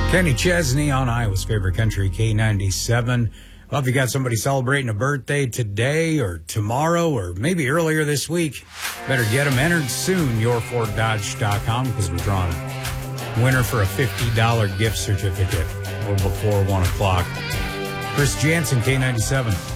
Kenny Chesney on Iowa's favorite country, K97. Well, if you got somebody celebrating a birthday today or tomorrow or maybe earlier this week, better get them entered soon, yourforddodge.com, because we're drawing a winner for a $50 gift certificate or before 1 o'clock. Chris Jansen, K97.